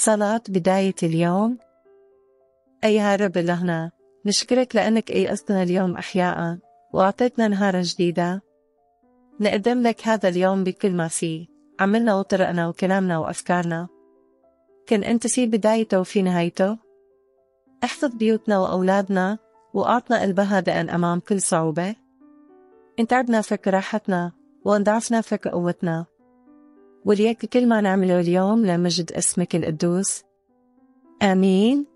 صلاة بداية اليوم. أي يا رب لهنا نشكرك لأنك أيقظتنا اليوم أحياء وأعطيتنا نهارا جديدا. نقدم لك هذا اليوم بكل ما فيه، عملنا وطرقنا وكلامنا وأفكارنا. كن أنت في بدايته وفي نهايته. احفظ بيوتنا وأولادنا وأعطنا قلب هادئا أمام كل صعوبة. إن تعبنا فك راحتنا وإن ضعفنا فك قوتنا. وليك كل ما نعمله اليوم لمجد اسمك القدوس. آمين.